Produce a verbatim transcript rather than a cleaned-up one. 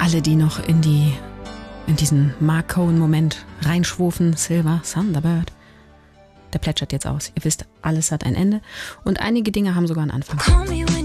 alle, die noch in die in diesen Mark Cohen-Moment reinschwufen, Silver, Thunderbird, der plätschert jetzt aus. Ihr wisst, alles hat ein Ende und einige Dinge haben sogar einen Anfang.